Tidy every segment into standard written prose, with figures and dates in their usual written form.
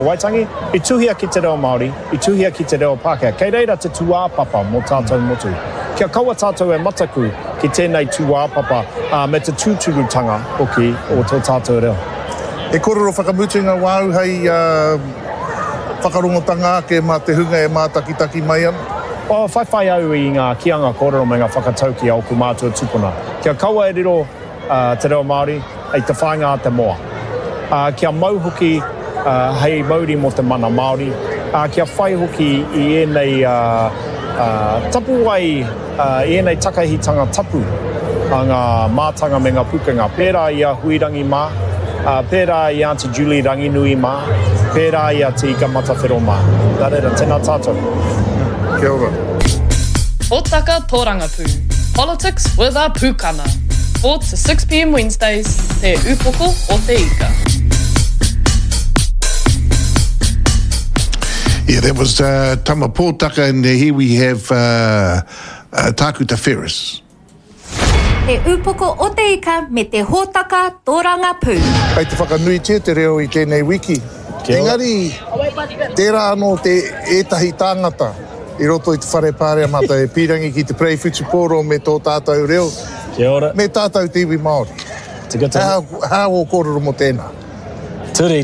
Waitangi, I tuhia ki te reo Māori, I tuhia ki te reo Pākehā. Kei reira te tuā papa mō tātou motu. Kia kaua tātou e mataku ki tēnei tuā papa me te tūturutanga hoki o tō tātou reo. E kororo whakamutinga wāu hei whakarongotanga ke mā te hunga e mātakitaki mai ana? O whaiwhai au I ngā kianga kororo me ngā whakatauki a oku mātua tupuna. Kia kaua e riro te reo Māori, ei te whainga te moa. Kia mau hoki hei mauri mo te mana Māori. Kia whai hoki I enei tapu ai, I enei takahitanga tapu a ngā mātanga me ngā pukenga. Pērā ia Huirangi mā, pērā I Auntie Julie Ranginui mā, pērā ia te Ika Matawhero mā. Tārera, tēnā tātou. Kia ora. Hōtaka Tōrangapū. Politics with a pūkana. 4 to 6 p.m. Wednesdays, te upoko o te Ika. Yeah, that was Tama Pōtaka, and here we have Tākuta Ferris. Te upoko o te Ika me te Hōtaka Tōrangapū. Kei te whakanui te reo I tēnei wiki. Engari, tērā anō te ētahi tāngata I roto I te whare pārea mata e pirangi ki te Prei Futupōro me tō tātou reo. Kia ora. Me tātou tiwi Māori. Hā o kororo mo tēnā? Turi.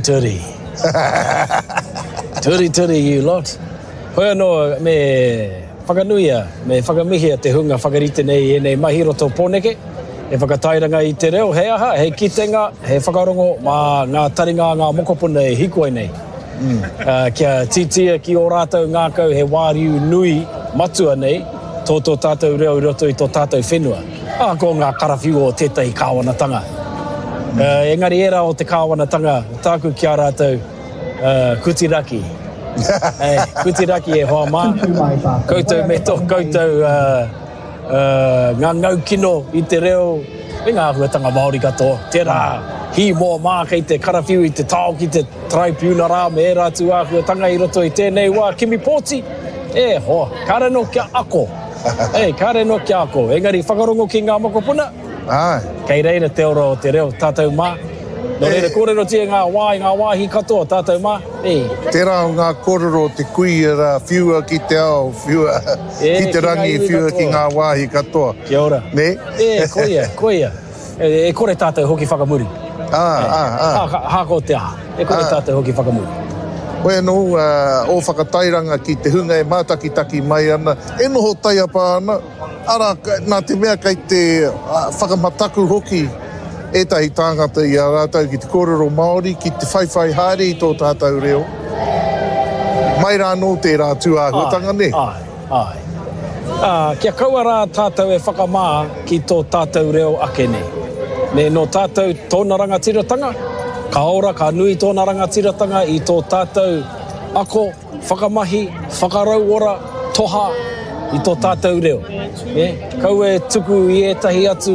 Turi, you lot. Hoi anō me whakanuia, me whakamihia te hunga whakarite nei e nei mahi roto pōneke. E whakatairanga I te reo, he aha, he kitenga, he whakarongo, mā ngā taringa, ngā mokopuna e hikoe nei. Kia titia ki o rātou ngākau he wāriu nui matua nei, tō tātou reo I roto I tō tātou whenua. Ko ngā karawhiu o tētahi kāwanatanga. Engari era o te kāwanatanga, tāku ki a rātou kutiraki. Kutiraki e hoa mā. Koutou me tō koutou ngā ngau kino I te reo, me ngā huatanga Māori katoa. Tērā, hi mō mā kei te karawhiu I te tau ki te traipiuna rā me e rātu a huatanga I roto I tēnei wā Kimi Pōti. Hoa, kare no kia ako. Kare no kia ako. Engari whakarongo ki ngā mokopuna. Kei reira te ora o te reo tātou mā. No reira kōrero tia ngā wāhi katoa tātou mā. Tērā o ngā kōrero te kui ra whiua ki te ao, whiua ki te rangi, whiua ki ngā wāhi katoa. Kia ora. Ne? Koia. E kore tātou hoki whakamuri. Hako te aha. E kore tātou hoki whakamuri. Hoi anō, o whakatairanga ki te hunga e mātakitaki mai ana, e noho taia pā ana, ara nā te mea kei te whakamataku hoki ētahi tāngata I a rātou ki te kōrero Māori, ki te whaiwhai haere I tō tātou reo. Mai rā nō te rā tuāhuatanga ne? Kia kaua rā tātou e whakamā ki tō tātou reo ake nei. Me no tātou tōna rangatiratanga, ka ora, ka nui tōna rangatiratanga I tō tātou ako, whakamahi, whakarauora, toha I tō tātou reo. Kau e tuku I etahi atu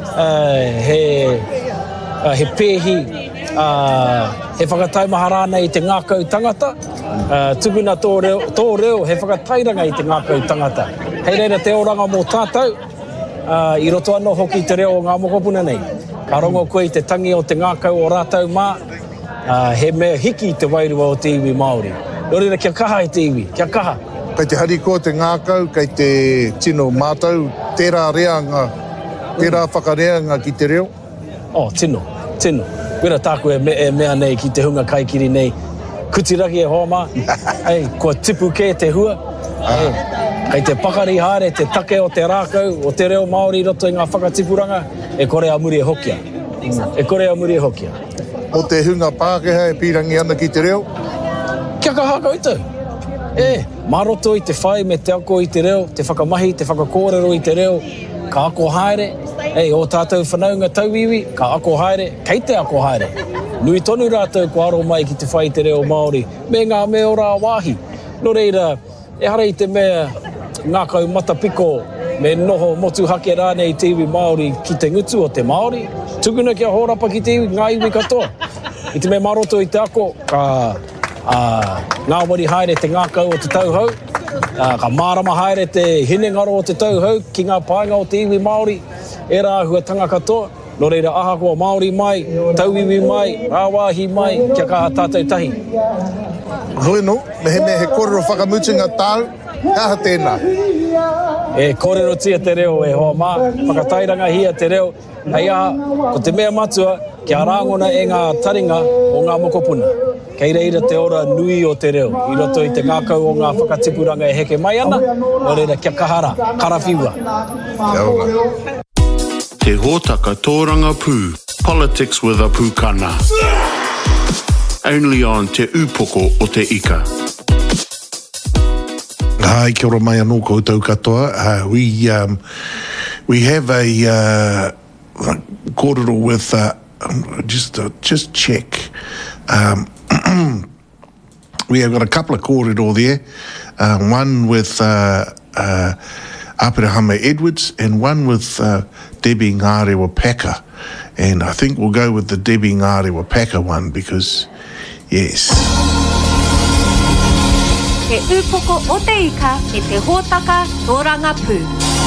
he pēhi, he whakataimaha rāna I te ngākau tangata, tukuna tō reo he whakatairanga I te ngākau tangata. Hei reira te oranga mō tātou, I roto anō hoki te reo o ngā mokopuna nei. Ka rongo koe I te tangi o te ngākau o rātou mā, he mea hiki I te wairua o te iwi Māori. Nō reira kia kaha I te iwi, kia kaha. Kei te hariko te ngākau, kei te tino mātou, tērā reanga, tērā whakareanga ki te reo? Tino. Wera tāku e mea nei ki te hunga kaikiri nei. Kutiraki e hoa mā. Kua tipu ke te hua. Kei te pakari haere, te take o te rākau, o te reo Māori roto I ngā whakatipuranga, e kore a muri e hokia. O te hunga Pākehā e pirangi ana ki te reo? Kia kaha koutou. Maroto I te whai me te ako I te reo, te whakamahi, te whakakōrero I te reo, ka ako haere. O tātou whanaunga tauiwi, ka ako haere, kei te ako haere. Nui tonu rātou ko aro mai ki te whai te reo Māori, me ngā mea ora wāhi. No reira, e hara I te mea ngākau matapiko, me noho motu hake rānei te iwi Māori ki te ngutu o te Māori. Tukuna kia hōrapa ki te iwi, ngā iwi katoa. I te mea maroto I te ako, ka ngā wari haere te ngākau o te tauhau, ka mārama haere te hinengaro o te tauhau, ki ngā painga o te iwi Māori, e rā huatanga katoa. No reira aha ko Māori mai, tauiwi mai, rawāhi mai, kia kaha tātou tahi. Hoi no, me he kōrero whakamutinga tāu, kaha tēnā. E kōrero tia te reo e hoa mā, whakatairanga hia te reo, hei aha, ko te mea matua, kia rāngona e ngā taringa o ngā mokopuna. Kei reira te ora nui o te reo, i roto i te ngākau o ngā whakatipuranga e heke mai ana, no reira kia kahara, karawhiua. Kia ora. Te Hōtaka Tōranga Pū, Politics with a Pūkana. Only on Te Upoko o Te Ika. Hi, kia ora mai anō koutou katoa. We have a kōrero with, just check. We have got a couple of kōrero there. One with Apirahama Edwards and one with Debbie Ngarewa Paka. And I think we'll go with the Debbie Ngarewa Paka one because, yes. Te upoko o te ika me te Hōtaka Tōranga Pū.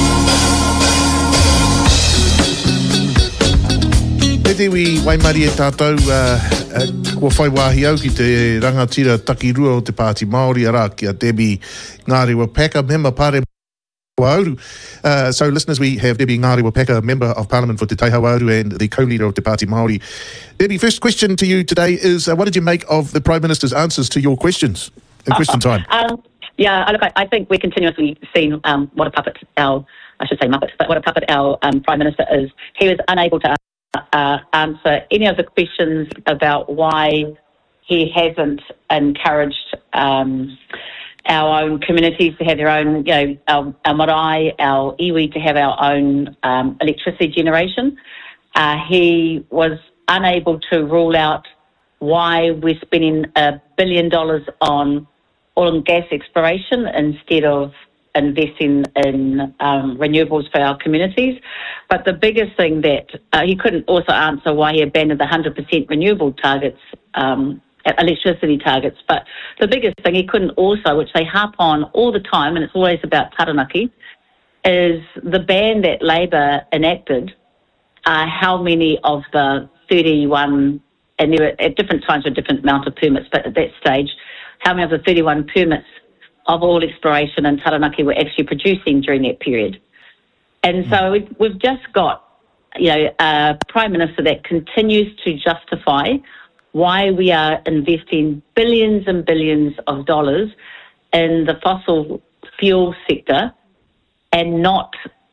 E te waimari e tātou, kua whai wāhi au ki te rangatira takirua o te Pāti Māori ara kia Debbie Ngarewa Paka, member Pāre Auru. So listeners, we have Debbie Ngarewa Paka, Member of Parliament for Te Tai Auru and the co-leader of Te Pāti Māori. Debbie, first question to you today is, what did you make of the Prime Minister's answers to your questions in question time? Look, I think we're continuously seeing what a puppet our Prime Minister is. He was unable to answer any of the questions about why he hasn't encouraged our own communities to have their own, our marae, our iwi to have our own electricity generation. He was unable to rule out why we're spending $1 billion on oil and gas exploration instead of investing in renewables for our communities. But the biggest thing that he couldn't also answer why he abandoned the 100% renewable targets, electricity targets. But the biggest thing he couldn't also, which they harp on all the time, and it's always about Taranaki, is the ban that Labor enacted. How many of the 31, and there were at different times a different amount of permits, but at that stage, how many of the 31 permits of oil exploration in Taranaki were actually producing during that period? And so we've just got, a Prime Minister that continues to justify why we are investing billions and billions of dollars in the fossil fuel sector and not,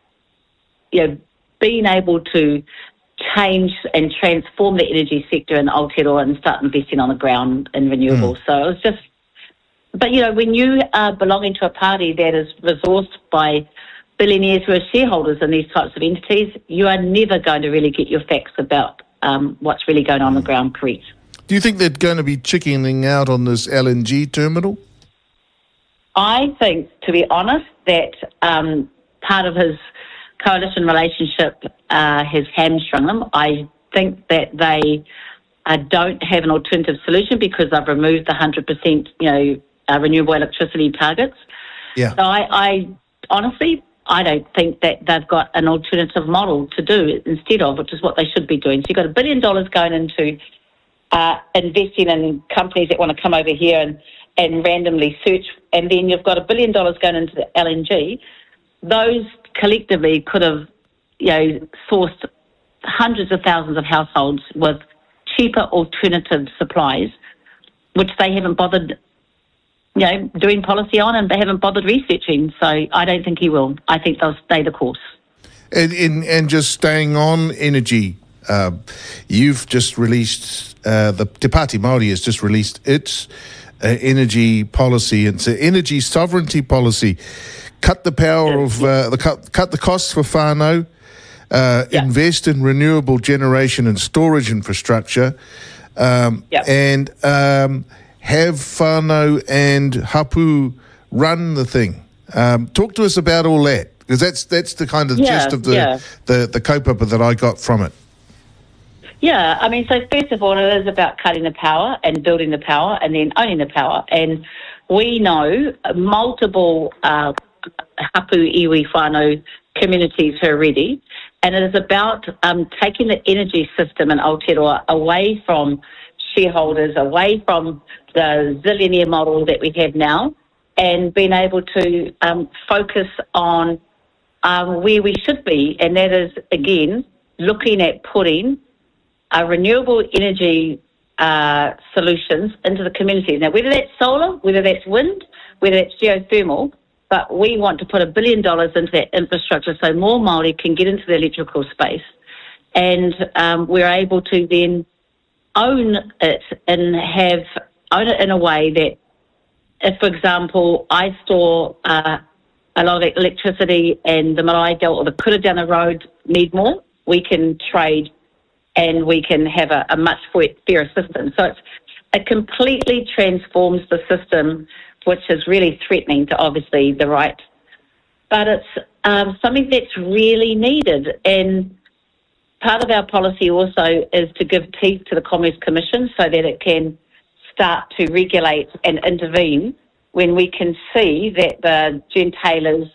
being able to change and transform the energy sector in Aotearoa and start investing on the ground in renewables. So it was just, but when you are belonging to a party that is resourced by billionaires who are shareholders in these types of entities, you are never going to really get your facts about what's really going on the ground correct. Do you think they're going to be chickening out on this LNG terminal? I think, to be honest, that part of his coalition relationship has hamstrung them. I think that they don't have an alternative solution because they've removed the 100%, renewable electricity targets. Yeah. So I honestly, I don't think that they've got an alternative model to do instead of, which is what they should be doing. So you've got $1 billion going into investing in companies that want to come over here and randomly search, and then you've got $1 billion going into the LNG. Those collectively could have, sourced hundreds of thousands of households with cheaper alternative supplies, which they haven't bothered, doing policy on, and they haven't bothered researching. So I don't think he will. I think they'll stay the course. And just staying on energy, you've just released, the Te Pāti Māori has just released its energy policy. It's an energy sovereignty policy. Cut the power of, cut the costs for whānau, invest in renewable generation and storage infrastructure, and have whānau and hapu run the thing. Talk to us about all that, because that's the kind of gist of the kaupapa that I got from it. Yeah, I mean, so first of all, it is about cutting the power and building the power and then owning the power. And we know multiple hapu iwi whānau communities who are ready. And it is about taking the energy system in Aotearoa away from shareholders, away from the zillionaire model that we have now, and being able to focus on where we should be, and that is, again, looking at putting renewable energy solutions into the community. Now, whether that's solar, whether that's wind, whether that's geothermal, but we want to put $1 billion into that infrastructure so more Māori can get into the electrical space. And we're able to then own it and own it in a way that if, for example, I store a lot of electricity and the Marae Delta or the Kura down the road need more, we can trade and we can have a much fairer system. So it completely transforms the system, which is really threatening to obviously the right. But it's something that's really needed. And part of our policy also is to give teeth to the Commerce Commission so that it can start to regulate and intervene when we can see that the gentailers,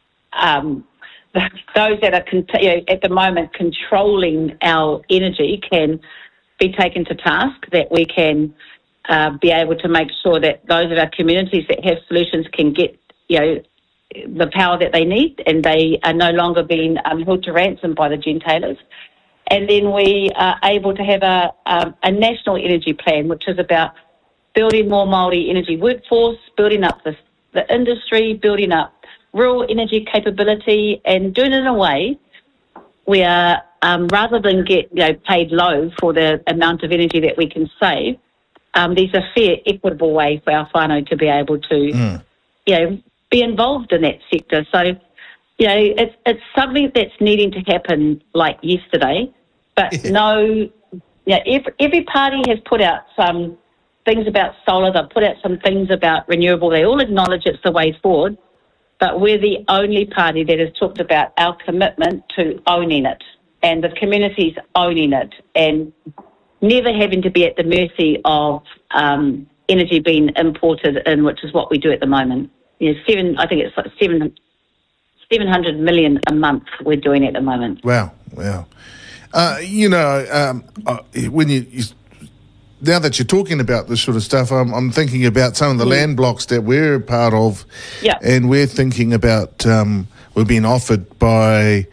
those that are at the moment controlling our energy, can be taken to task, that we can be able to make sure that those of our communities that have solutions can get, the power that they need, and they are no longer being held to ransom by the gentailers. And then we are able to have a national energy plan, which is about building more Māori energy workforce, building up the industry, building up rural energy capability, and doing it in a way where rather than get paid low for the amount of energy that we can save, there's a fair, equitable way for our whānau to be able to, be involved in that sector. So, it's something that's needing to happen like yesterday, but every party has put out some things about solar, they've put out some things about renewable, they all acknowledge it's the way forward, but we're the only party that has talked about our commitment to owning it and the communities owning it and never having to be at the mercy of energy being imported in, which is what we do at the moment. I think it's like 700 million a month we're doing at the moment. Wow. When you now that you're talking about this sort of stuff, I'm thinking about some of the land blocks that we're a part of, and we're thinking about we're being offered by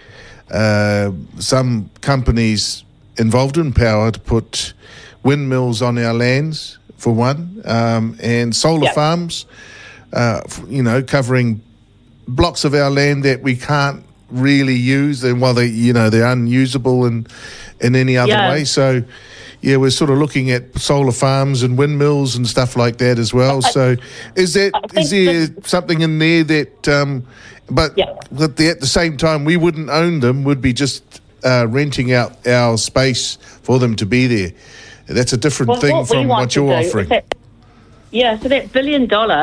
some companies involved in power to put windmills on our lands, for one, and solar farms, covering blocks of our land that we can't really use, and while they're unusable in any other way. So, we're sort of looking at solar farms and windmills and stuff like that as well. So, is there something in there that, but at the same time, we wouldn't own them, would be just renting out our space for them to be there? That's a different thing from what you're offering. So that $1 billion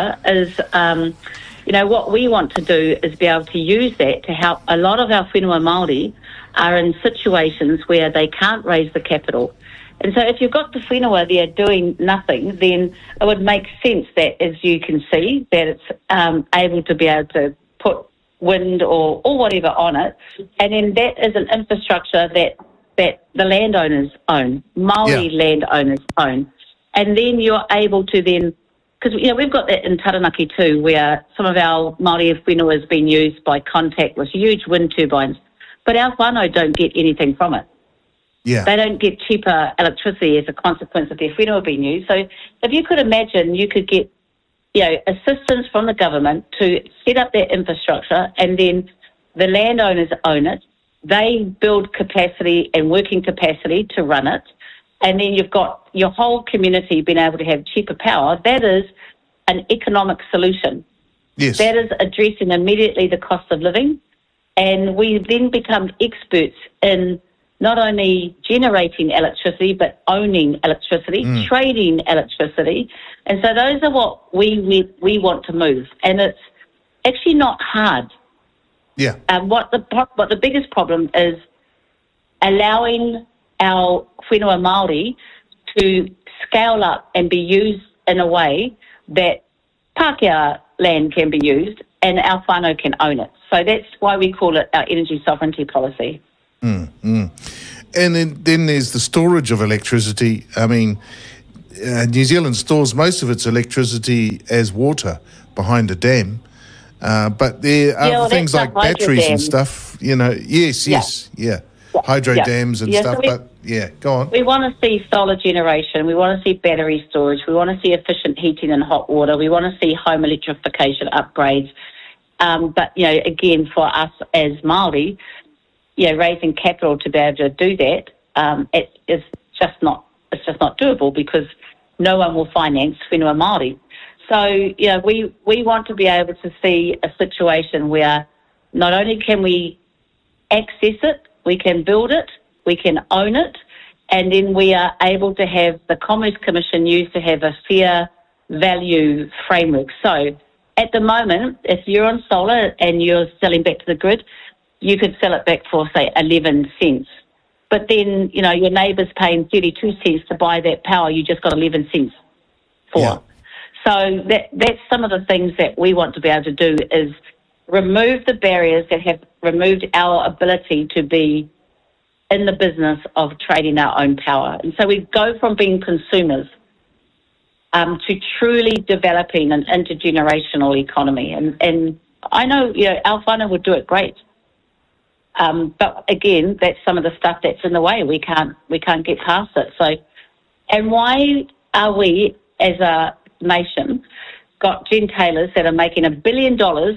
is, what we want to do is be able to use that to help a lot of our whenua Māori are in situations where they can't raise the capital. And so if you've got the whenua there doing nothing, then it would make sense that, as you can see, that it's able to be able to put wind or whatever on it. And then that is an infrastructure that the landowners own, Māori landowners own. And then you're able to then, because we've got that in Taranaki too, where some of our Māori whenua has been used by Contact with huge wind turbines, but our whānau don't get anything from it. Yeah. They don't get cheaper electricity as a consequence of their whenua being used. So if you could imagine, you could get assistance from the government to set up that infrastructure, and then the landowners own it. They build capacity and working capacity to run it. And then you've got your whole community being able to have cheaper power. That is an economic solution. Yes. That is addressing immediately the cost of living. And we then become experts in not only generating electricity, but owning electricity, trading electricity. And so those are what we want to move. And it's actually not hard. Yeah. What the biggest problem is allowing our whenua Māori to scale up and be used in a way that Pākehā land can be used and our whānau can own it. So that's why we call it our energy sovereignty policy. And then there's the storage of electricity. I mean, New Zealand stores most of its electricity as water behind a dam. But there are things like batteries and stuff, you know. Yes. Hydro dams and stuff, go on. We want to see solar generation. We want to see battery storage. We want to see efficient heating and hot water. We want to see home electrification upgrades. But, you know, again, for us as Māori, you know, raising capital to be able to do that, it's just not doable because no one will finance whenua Māori. So, you know, we want to be able to see a situation where not only can we access it, we can build it, we can own it, and then we are able to have the Commerce Commission used to have a fair value framework. So at the moment, if you're on solar and you're selling back to the grid, you could sell it back for, say, 11 cents. But then, you know, your neighbour's paying 32 cents to buy that power, you just got 11 cents for. Yeah. So that's some of the things that we want to be able to do is remove the barriers that have removed our ability to be in the business of trading our own power. And so we go from being consumers to truly developing an intergenerational economy. And I know, you know, our whānau would do it great. But again, that's some of the stuff that's in the way. We can't get past it. So, and why are we as a nation got gentailers that are making $1 billion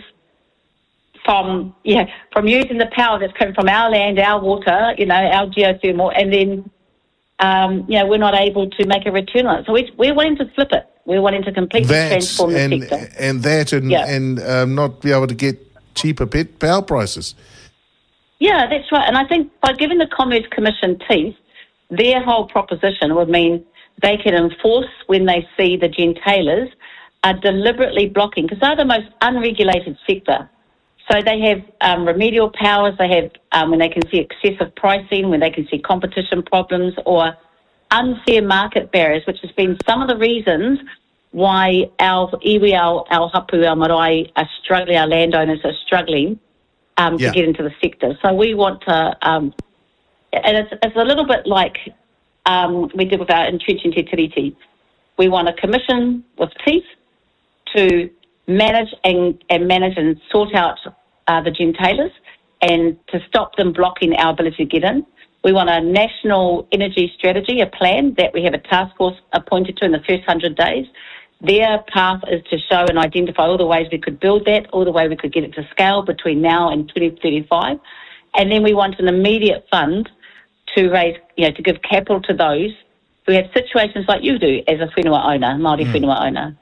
from using the power that's coming from our land, our water, you know, our geothermal, and then we're not able to make a return on it. So we're wanting to flip it. We're wanting to completely transform the sector. And not be able to get cheaper power prices. Yeah, that's right. And I think by giving the Commerce Commission teeth, their whole proposition would mean they can enforce when they see the gentailers are deliberately blocking, because they're the most unregulated sector. So they have remedial powers, they have when they can see excessive pricing, when they can see competition problems or unfair market barriers, which has been some of the reasons why our iwi, our hapu, our marae are struggling, our landowners are struggling to get into the sector. So we want to, and it's a little bit like we did with our entrenching te tiriti. We want a commission with teeth to manage and sort out the gentailers and to stop them blocking our ability to get in. We want a national energy strategy, a plan that we have a task force appointed to in the first 100 days. Their path is to show and identify all the ways we could build that, all the way we could get it to scale between now and 2035. And then we want an immediate fund to raise, to give capital to those who have situations like you do as a whenua owner, Māori whenua owner.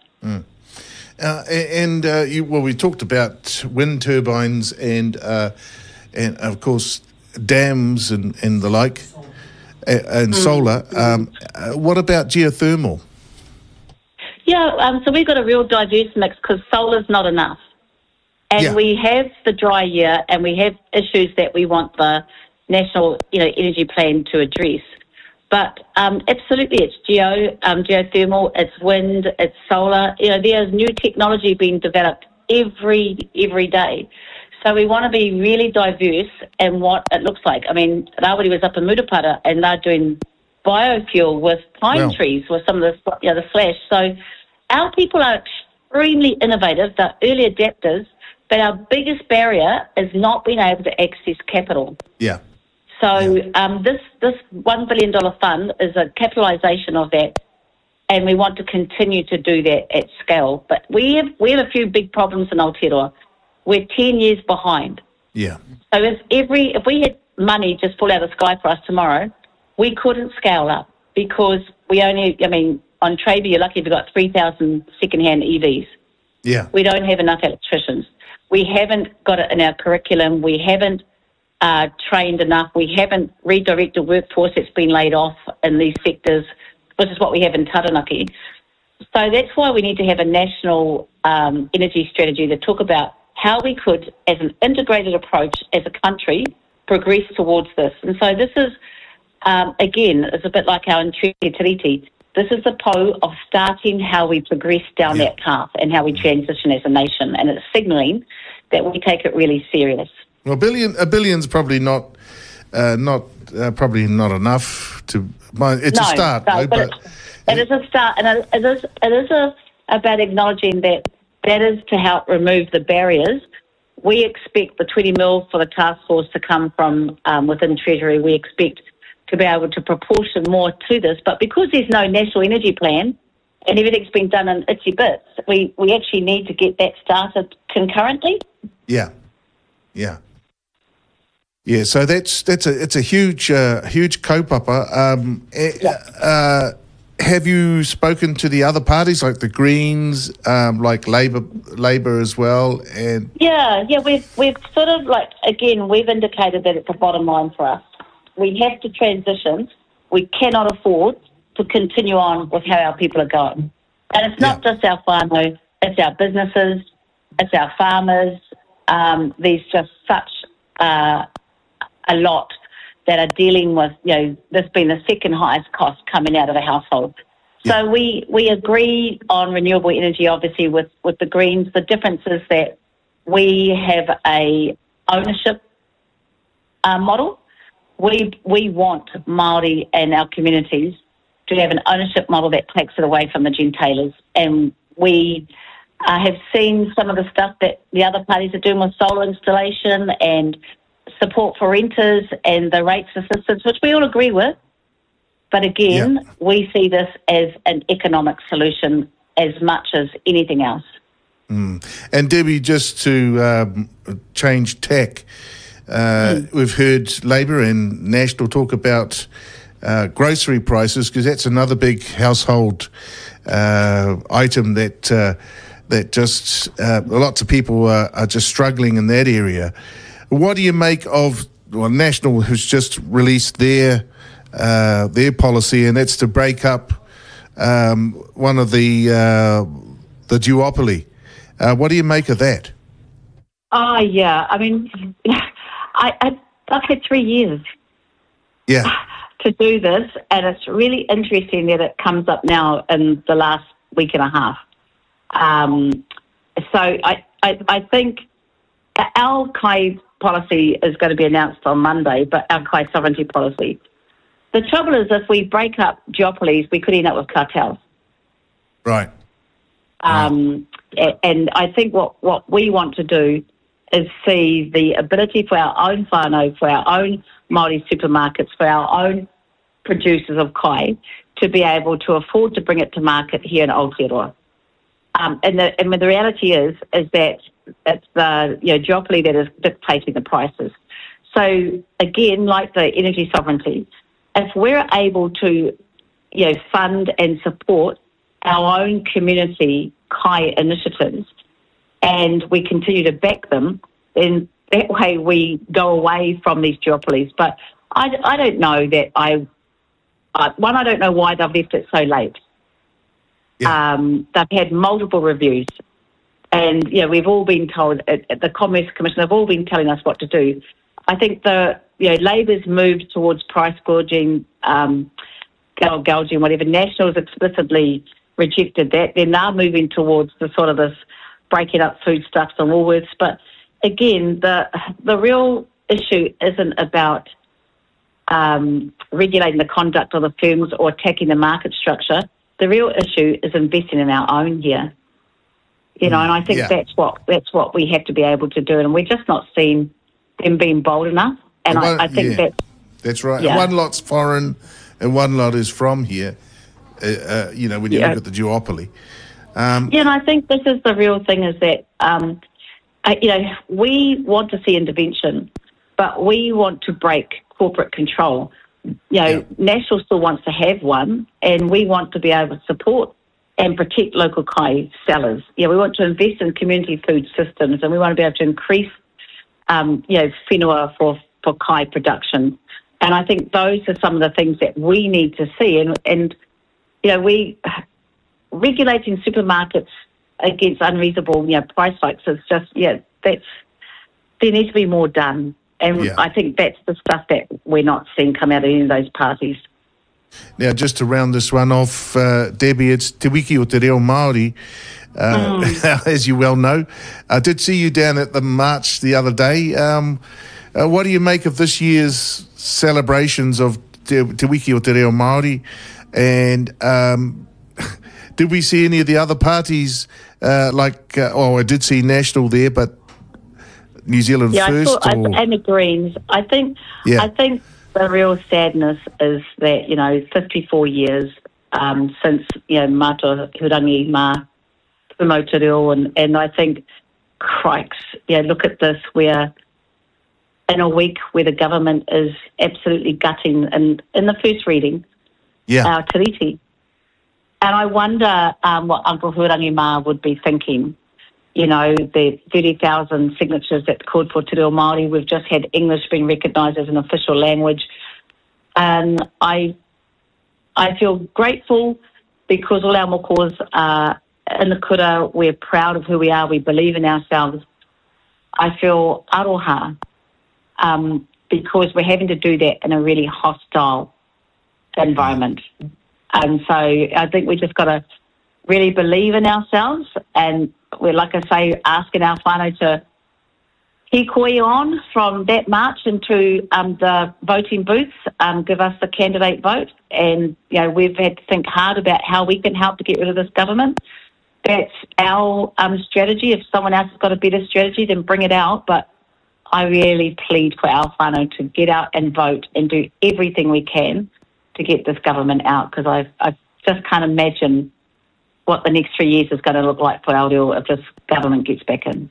We talked about wind turbines and of course dams and the like, and solar. What about geothermal? So we've got a real diverse mix because solar's not enough. And we have the dry year and we have issues that we want the national energy plan to address. But absolutely, it's geothermal, it's wind, it's solar. There's new technology being developed every day. So we want to be really diverse in what it looks like. I mean, Rawiri was up in Murupara and they're doing biofuel with pine trees with some of the slash. So our people are extremely innovative. They're early adapters, but our biggest barrier is not being able to access capital. Yeah. So this $1 billion fund is a capitalisation of that, and we want to continue to do that at scale. But we have a few big problems in Aotearoa. We're 10 years behind. Yeah. So if we had money just fall out of the sky for us tomorrow, we couldn't scale up because we only, on Traby, you're lucky if you've got 3,000 second-hand EVs. Yeah. We don't have enough electricians. We haven't got it in our curriculum. We haven't trained enough. We haven't redirected workforce that's been laid off in these sectors, which is what we have in Taranaki. So that's why we need to have a national energy strategy to talk about how we could, as an integrated approach as a country, progress towards this. And so this is, again, it's a bit like our Entrenching Te Tiriti. This is the po of starting how we progress down that path and how we transition as a nation. And it's signalling that we take it really serious. Well, a billion's probably not probably not enough to. It's a start, no, though, but it is a start, and it is about acknowledging that is to help remove the barriers. We expect the 20 mil for the task force to come from within Treasury. We expect to be able to proportion more to this, but because there's no national energy plan and everything's been done in itsy bits, we actually need to get that started concurrently. Yeah. So it's a huge kaupapa. Have you spoken to the other parties like the Greens, like Labour as well? And we've sort of we've indicated that it's a bottom line for us. We have to transition. We cannot afford to continue on with how our people are going. And it's not just our whānau, it's our businesses, it's our farmers. There's just such a lot that are dealing with, this being the second highest cost coming out of a household. So we agree on renewable energy, obviously, with the Greens. The difference is that we have a ownership model. We want Māori and our communities to have an ownership model that takes it away from the gentailers. And we have seen some of the stuff that the other parties are doing with solar installation and support for renters and the rates assistance, which we all agree with. But again, we see this as an economic solution as much as anything else. And Debbie, just to change tack, we've heard Labour and National talk about grocery prices, because that's another big household item that just lots of people are just struggling in that area. What do you make of National, who's just released their policy, and that's to break up one of the duopoly? What do you make of that? I mean, I've had 3 years to do this, and it's really interesting that it comes up now in the last week and a half. So I think our Kai policy is going to be announced on Monday, but our Kai sovereignty policy. The trouble is, if we break up duopolies, we could end up with cartels. Right. And I think what we want to do is see the ability for our own whānau, for our own Māori supermarkets, for our own producers of kai to be able to afford to bring it to market here in Aotearoa. And the reality is that it's the duopoly that is dictating the prices. So again, like the energy sovereignty, if we're able to fund and support our own community kai initiatives, and we continue to back them, then that way we go away from these duopolies. But I don't know that I don't know why they've left it so late. They've had multiple reviews, and we've all been told at the Commerce Commission, they've all been telling us what to do. I think Labour's moved towards price gouging, gouging, whatever. Nationals explicitly rejected that. They're now moving towards the sort of this breaking up foodstuffs and Woolworths. But again, the real issue isn't about regulating the conduct of the firms or attacking the market structure. The real issue is investing in our own here. And I think that's what we have to be able to do, and we're just not seeing them being bold enough. And I think that's right. Yeah. One lot's foreign, and one lot is from here. When you look at the duopoly. And I think this is the real thing: is that we want to see intervention, but we want to break corporate control. National still wants to have one, and we want to be able to support and protect local kai sellers. We want to invest in community food systems, and we want to be able to increase, whenua for kai production. And I think those are some of the things that we need to see. And we regulating supermarkets against unreasonable, price hikes is just, there needs to be more done. And I think that's the stuff that we're not seeing come out of any of those parties. Now, just to round this one off, Debbie, it's Te Wiki o Te Reo Māori, as you well know. I did see you down at the march the other day. what do you make of this year's celebrations of Te Wiki o Te Reo Māori? And did we see any of the other parties, I did see National there, but New Zealand First? And the Greens. I think the real sadness is that, 54 years since, Matua Hurangi Ma Tumo Te Reo, and I think, crikes, look at this, where in a week where the government is absolutely gutting in the first reading our tiriti. And I wonder what Uncle Hurangi Ma would be thinking. The 30,000 signatures that called for Te Reo Māori. We've just had English being recognised as an official language. And I feel grateful because all our mokos are in the kura. We're proud of who we are. We believe in ourselves. I feel aroha because we're having to do that in a really hostile environment. And so I think we just got to really believe in ourselves, and we're, like I say, asking our whānau to hikoi on from that march into the voting booths, give us the candidate vote. And, we've had to think hard about how we can help to get rid of this government. That's our strategy. If someone else has got a better strategy, then bring it out. But I really plead for our whānau to get out and vote and do everything we can to get this government out, because I just can't imagine what the next 3 years is going to look like for Aotearoa if this government gets back in.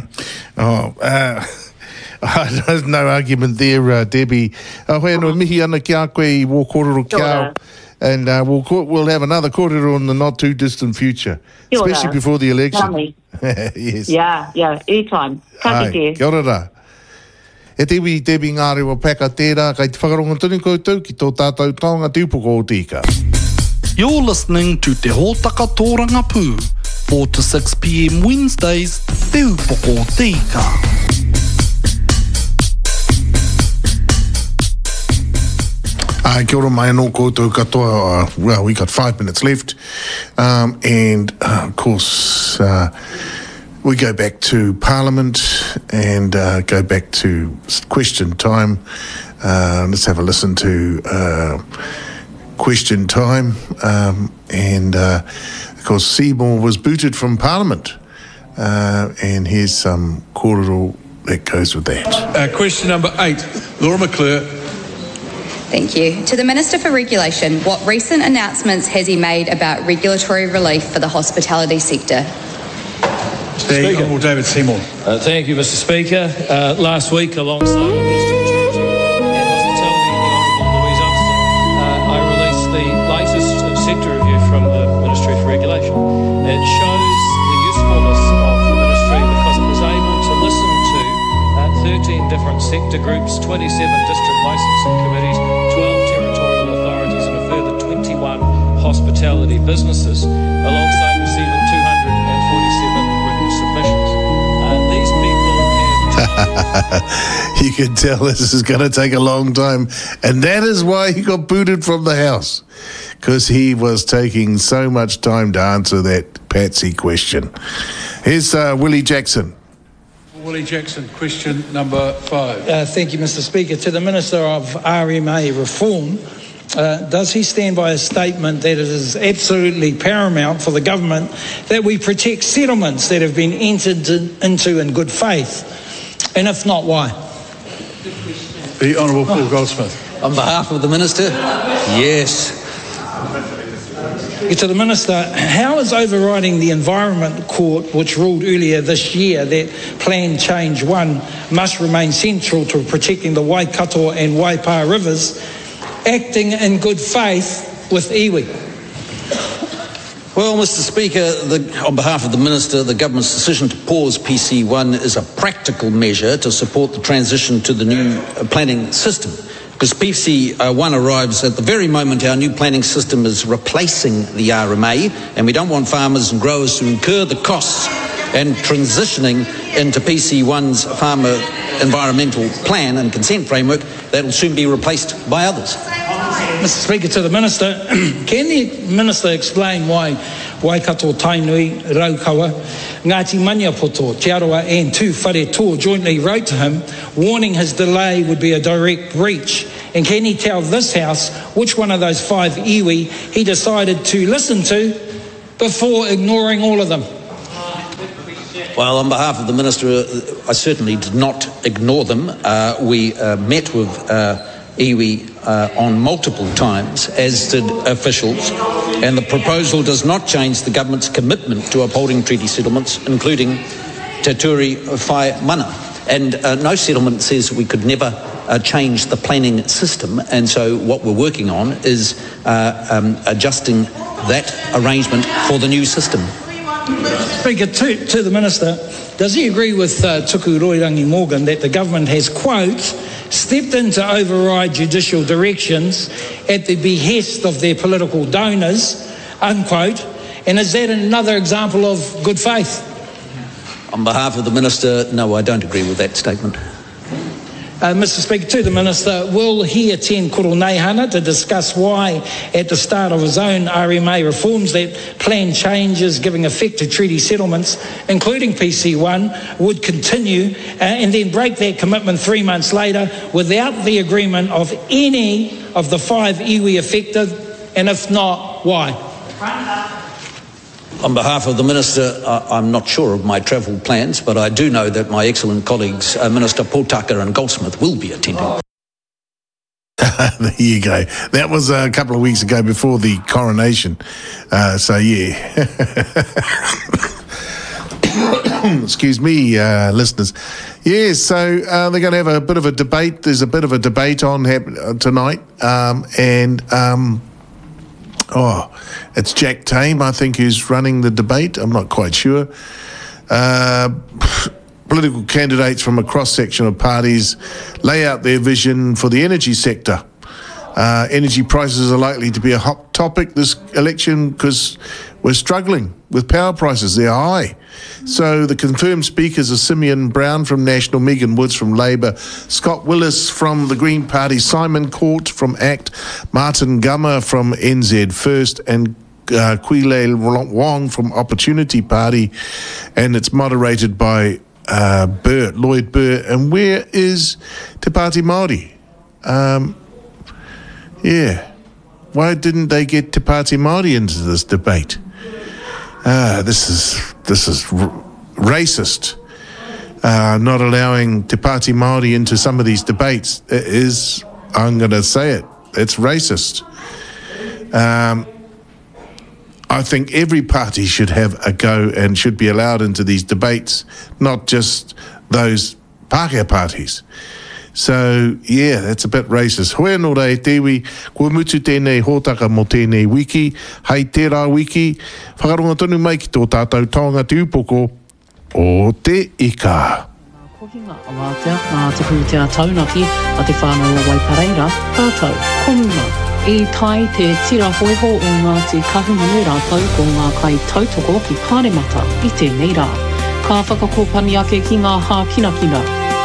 There's no argument there, Debbie. Hoi no mihi ana ki a koe I wō kōrero kia, and we'll have another kōrero in the not too distant future, especially before the election. Yes. Yeah, anytime. Ka kite. Kia ora rā. E Debbie ngā rewa peka tērā, kai te whakaronga tunu koutou ki tō tātou taonga te upoko o tika. You're listening to Te Hōtaka Tōranga Pū, 4 to 6 p.m. Wednesdays, Te Upoko o Tika. Kia ora mai anō koutou katoa. Well, we got 5 minutes left. And of course, we go back to Parliament and go back to question time. Let's have a listen to question time. And of course, Seymour was booted from Parliament. And here's some kōrero that goes with that. Question number 8, Laura McClure. Thank you. To the Minister for Regulation, what recent announcements has he made about regulatory relief for the hospitality sector? The Honourable David Seymour. Thank you, Mr. Speaker. Last week, alongside the Minister of Tourism and Hospitality, the Honourable Louise Upston, I released the latest sector review from the Ministry for Regulation. It shows the usefulness of the Ministry because it was able to listen to 13 different sector groups, 27 district licensing committees, 12 territorial authorities and a further 21 hospitality businesses, alongside receiving 247 written submissions. These people have... You can tell this is going to take a long time, and that is why he got booted from the House, because he was taking so much time to answer that Patsy question. Here's Willie Jackson. Willie Jackson, question number 5. Thank you, Mr. Speaker. To the Minister of RMA Reform, does he stand by a statement that it is absolutely paramount for the government that we protect settlements that have been entered into in good faith? And if not, why? The Honourable Paul Goldsmith. On behalf of the Minister, yes. To the Minister, how is overriding the Environment Court, which ruled earlier this year that Plan Change 1 must remain central to protecting the Waikato and Waipa rivers, acting in good faith with iwi? Well, Mr. Speaker, on behalf of the Minister, the Government's decision to pause PC1 is a practical measure to support the transition to the new planning system. Because PC1 arrives at the very moment our new planning system is replacing the RMA, and we don't want farmers and growers to incur the costs and transitioning into PC1's farmer environmental plan and consent framework that will soon be replaced by others. Mr. Speaker, to the Minister, can the Minister explain why Waikato, Tainui, Raukawa, Ngāti Maniapoto, Te Aroa and Tu Whare Tō jointly wrote to him, warning his delay would be a direct breach. And can he tell this House which one of those 5 iwi he decided to listen to before ignoring all of them? Well, on behalf of the Minister, I certainly did not ignore them. We met with iwi on multiple times, as did officials, and the proposal does not change the government's commitment to upholding treaty settlements, including Te Ture Whai Mana. And no settlement says we could never change the planning system, and so what we're working on is adjusting that arrangement for the new system. Speaker, to the Minister, does he agree with Tuku Roirangi Morgan that the government has, quote, stepped in to override judicial directions at the behest of their political donors, unquote, and is that another example of good faith? On behalf of the Minister, no, I don't agree with that statement. Mr Speaker, to the Minister, will he attend Koroneihana to discuss why, at the start of his own RMA reforms, that planned changes giving effect to treaty settlements, including PC1, would continue and then break that commitment 3 months later without the agreement of any of the 5 iwi affected, and if not, why? On behalf of the Minister, I'm not sure of my travel plans, but I do know that my excellent colleagues, Minister Potaka and Goldsmith, will be attending. There you go. That was a couple of weeks ago before the coronation. So, yeah. Excuse me, listeners. Yeah, so they're going to have a bit of a debate. There's a bit of a debate on tonight. It's Jack Tame, I think, who's running the debate. I'm not quite sure. Political candidates from a cross-section of parties lay out their vision for the energy sector. Energy prices are likely to be a hot topic this election because we're struggling with power prices. They're high. So the confirmed speakers are Simeon Brown from National, Megan Woods from Labour, Scott Willis from the Green Party, Simon Court from ACT, Martin Gummer from NZ First, and Kwile Wong from Opportunity Party, and it's moderated by Lloyd Burr. And where is Te Pāti Māori? Why didn't they get Te Pāti Māori into this debate? This is racist. Not allowing Te Pāti Māori into some of these debates is, I'm going to say it, it's racist. I think every party should have a go and should be allowed into these debates, not just those Pākehā parties. So, yeah, that's a bit racist. Hoi anō rei tewi, kua mutu tēnei hōtaka mo tēnei wiki, hei tērā wiki, whakaronga tonu mai ki tō tātou taonga te upoko o te ika. Kohinga awātea, ngā te pūtea taunaki, a te whānau a Waipareira, tātou, konunga. I tai te tira hoiho o ngā te kahunganu rātou ko ngā kai tautoko ki Pāremata i tēnei rā. Ka whakakōpani ake ki ngā hākinakina.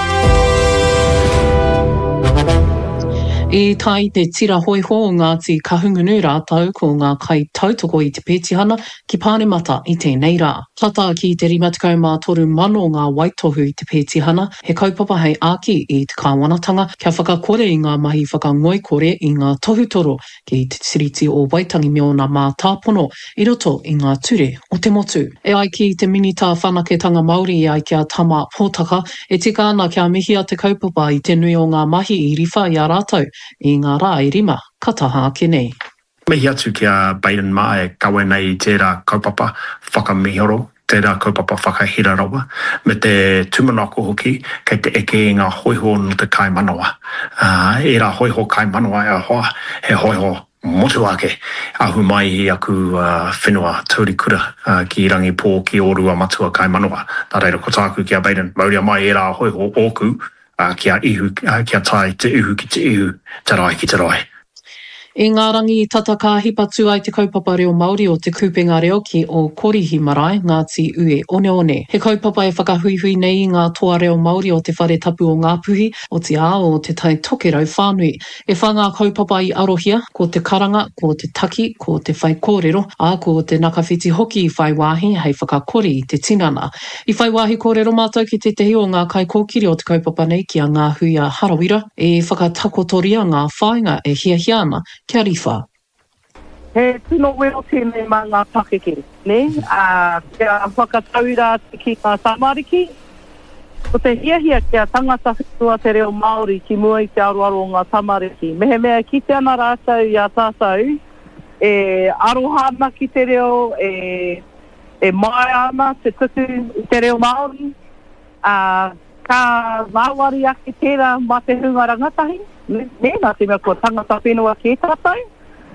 I tai te tira hoiho o ngā te kahungunu rātou ko ngā kai tautoko i te pētihana ki Pāremata i tēnei rā. Tata ki te 53 mano ngā waitohu i te pētihana, he kaupapa hei āki i te kāwanatanga, kia whakakore i ngā mahi whakangoikore i ngā tohutoro ki te tiriti o Waitangi Meona mā tāpono i roto i ngā ture o te motu. E ai ki te minita whanaketanga Māori e ai kia tama pōtaka, e tika ana kia mihia te kaupapa i te nui o ngā mahi i riwha i a rātou. I ngā rā i rima, kataha ake nei. Mihi atu kia Biden mā e kawe nei tērā kaupapa whakamihoro, tērā kaupapa whakahira rawa, me te tumanako hoki, kei te eke i ngā hoiho no te kai manawa. E rā hoiho kai manawa e hoa, he hoiho motu ake, ahu mai hi aku whenua taurikura ki rangi pō ki orua matua kai manawa. Tā reira ko tāku kia Biden, mauria mai e rā hoiho oku, kia ihu, kia tai te ihu ki te ihu, te rai ki te rai. E ngā rangi tata ka hipatu ai te kaupapa reo Māori o te kupenga reo ki o Korihi Marae, Ngāti Ue Oneone. He kaupapa e whakahuihui nei ngā toa reo Māori o te whare tapu o Ngāpuhi, o te ao o te tai tokerau whānui. E whā ngā kaupapa i arohia, ko te karanga, ko te taki, ko te whai kōrero, a ko te nakawhiti hoki i whai wāhi hei whakakori i te tinana. I whai wāhi kōrero mātou ki te tehi o ngā kai kōkiri o te kaupapa nei ki a ngā hui a Harawira, e whakatakotoria ngā whāinga e hiahiana. Kia riwha. He tino wero tēnei mā ngā pakeke, ne? Kia whakatauira ki ngā samariki. Ko te hiahia kia tangata whitua te reo Māori ki mua i te aroaro o ngā tamariki. Mehe mea ki te ana rātou i a tātou, e arohana ki te reo, e mai ana te tutu i te reo Māori. Ka ngāwari ake tērā mā te hunga rangatahi. Nā te mea ko tangata whenua ki e tātou.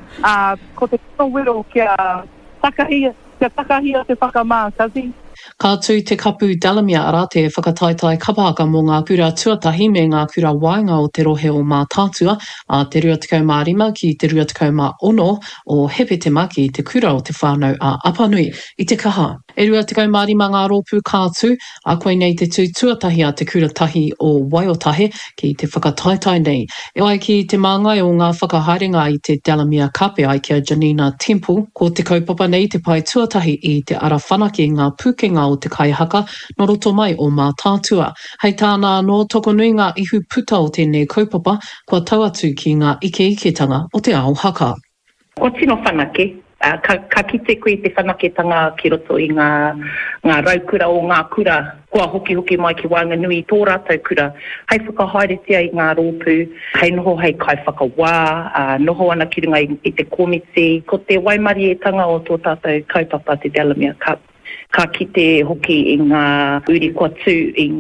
Ko te tino wero kia takahia te whakamākazi. Ka tū te kapu Dalamia ara te whakataitai kapahaka mō ngā kura tuatahi me ngā kura wainga o te rohe o mā tātua a te 25 ki te 26 o hepetema ki te kura o te whānau a Apanui i te kaha. E 25 ngā rōpū kātū a koe nei te tū tuatahi a te kura tahi o Waiotahe ki te whakataitai nei. E ai ki te māngai o ngā whakaharenga i te Dalamia kape ai kia Janina Temple ko te kaupapa nei te pai tuatahi i te ara whanake ngā pukenga o te kaihaka no roto mai o mā tātua. Hei tāna no tokonui ngā ihu puta o tēnei kaupapa kua tau atu ki ngā ike-iketanga o te ao haka. Ko tino whanake, ka kite koe te whanaketanga ki roto i ngā raukura o ngā kura, kua hoki mai ki Whanganui tō rātou kura. Hei whakahaeretia i ngā rōpū, hei noho hei kai whakawā, noho ana ki runga i te komiti, ko te waimarietanga o tō tātou kaupapa te Dalamia Cup. Ka kite hoki i ngā uri kua tū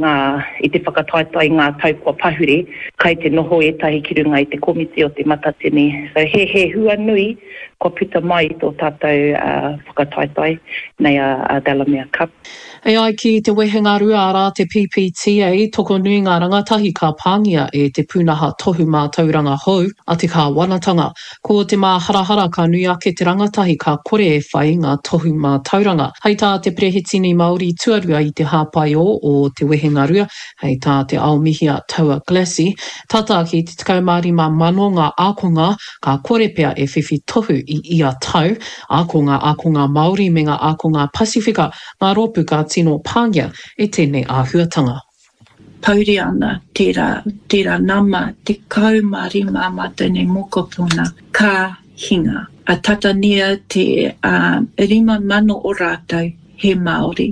i te whakataitai ngā tau kua pahure, kai te noho e tahi ki runga i te komiti o te matatene. So he hua nui kua puta mai tō tātou whakataitai nei a Dalamia Cup. E ai ki te wehenga rua ara te PPTA, toko nui ngā rangatahi ka pāngia e te pūnaha tohu mā tauranga hou, a te kā wanatanga. Ko te mā harahara ka nui ake te rangatahi ka kore e whai ngā tohu mā tauranga. Hei tā te Prehetini Māori tuarua i te hāpai o te wehenga rua, hei tā te aomihia Taua Glassy. Tata ki te 15 mano ngā ākonga ka kore pea e whiwhi tohu i ia tau, ākonga Māori me ngā ākonga Pasifika, ngā rōpū ka tino pāngia e tēnei āhuatanga. Pauri ana tērā nama te kaumārima mā tēnei mokopuna ka hinga. A tatania te 5 mano o rātou he Māori.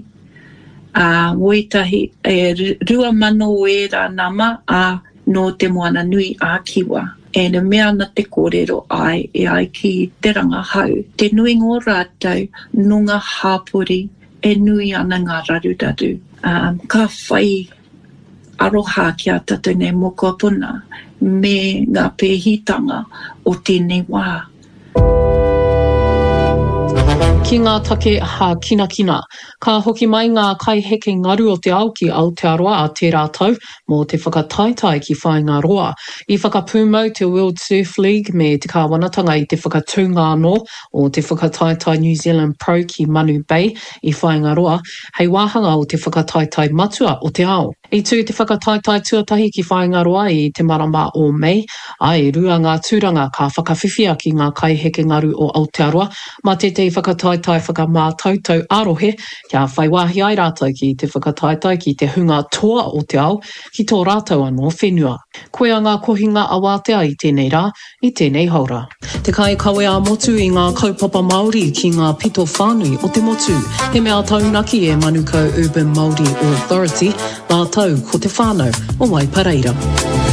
Moetahi e 2 mano e rā nama no te moana nui a Kiwa. E ne mea na te kōrero ai ki te rangahau. Te nui ngō rātou nunga hāpori e nui ana ngā raruraru. Ka whai aroha ki a tātou nei mokopuna me ngā pēhitanga o tēnei wā. Ki ngā take ha kina. Ka hoki mai ngā kai heke ngaru o te ao ki Aotearoa a tērā tau mō te whakataitai ki whai ngā roa. I whakapūmau te World Surf League me te kāwanatanga i te whakatūngā no o te whakataitai New Zealand Pro ki Manu Bay i whai ngā roa, hei wāhanga o te whakataitai matua o te ao. I tū te whakataitai tuatahi ki whai ngā roa i te marama o Mei, ai rua ngā tūranga ka whakawhiwhia ki ngā kai heke ngaru o Aotearoa, ma te whakataitai whakamātautau arohe, kia whaiwahi ai rātou ki te whakataitai ki te hunga toa o te ao, ki tō rātou anō whenua. Koe a ngā kohinga a Wātea i tēnei rā, i tēnei haura. Te kai kawe a motu i ngā kaupapa Māori ki ngā pito whānui o te motu. He mea taunaki e Manukau Urban Māori Authority, nā tau ko te whānau o Waipareira.